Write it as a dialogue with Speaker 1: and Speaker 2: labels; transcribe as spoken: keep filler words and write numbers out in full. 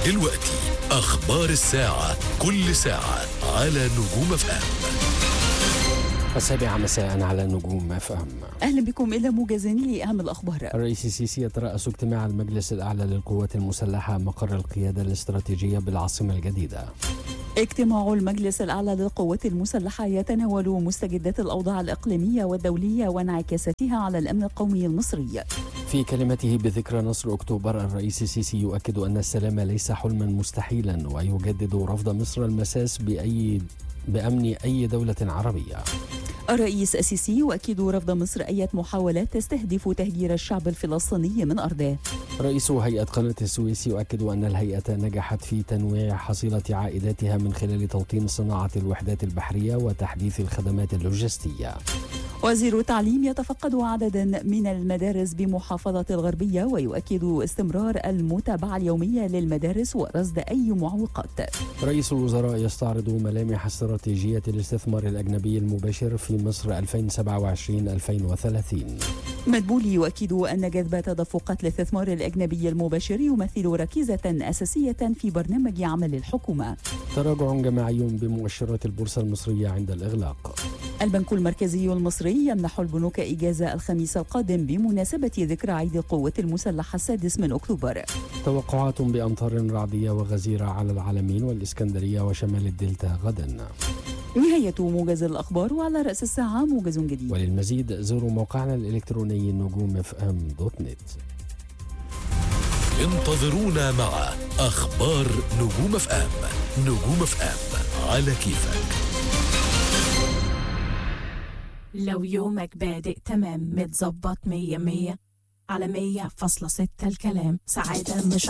Speaker 1: دلوقتي أخبار الساعة، كل ساعة على نجوم اف ام.
Speaker 2: السابعة مساء على نجوم اف ام.
Speaker 3: أهلا بكم إلى موجز لأهم الأخبار.
Speaker 2: الرئيس السيسي يترأس اجتماع المجلس الأعلى للقوات المسلحة مقر القيادة الاستراتيجية بالعاصمة الجديدة.
Speaker 3: اجتماع المجلس الأعلى للقوات المسلحة يتناول مستجدات الأوضاع الإقليمية والدولية وانعكاساتها على الأمن القومي المصري.
Speaker 2: في كلمته بذكرى نصر أكتوبر، الرئيس السيسي يؤكد أن السلام ليس حلما مستحيلا، ويجدد رفض مصر المساس بأي بأمن أي دولة عربية.
Speaker 3: الرئيس السيسي يؤكد رفض مصر أي محاولات تستهدف تهجير الشعب الفلسطيني من أرضه.
Speaker 2: رئيس هيئة قناة السويس يؤكد أن الهيئة نجحت في تنويع حصيلة عائداتها من خلال توطين صناعة الوحدات البحرية وتحديث الخدمات اللوجستية.
Speaker 3: وزير التعليم يتفقد عددا من المدارس بمحافظة الغربية ويؤكد استمرار المتابعة اليومية للمدارس ورصد أي معوقات.
Speaker 2: رئيس الوزراء يستعرض ملامح استراتيجية الاستثمار الأجنبي المباشر في مصر ألفين وسبعة وعشرين ألفين وثلاثين.
Speaker 3: مدبولي يؤكد أن جذب تدفقات الاستثمار الأجنبي المباشر يمثل ركيزة أساسية في برنامج عمل الحكومة.
Speaker 2: تراجع جماعي بمؤشرات البورصة المصرية عند الإغلاق.
Speaker 3: البنك المركزي المصري يمنح البنوك إجازة الخميس القادم بمناسبة ذكرى عيد القوات المسلحة السادس من أكتوبر.
Speaker 2: توقعات بأمطار رعدية وغزيرة على العلمين والإسكندرية وشمال الدلتا غدا.
Speaker 3: نهاية موجز الأخبار، وعلى رأس الساعة موجز جديد.
Speaker 2: وللمزيد زوروا موقعنا الإلكتروني نجوم اف ام دوت نت.
Speaker 1: انتظرونا مع أخبار نجوم اف ام. نجوم اف ام على كيفك.
Speaker 4: لو يومك بادئ تمام متظبط مية مية على مية فاصلة ستة الكلام سعادة مش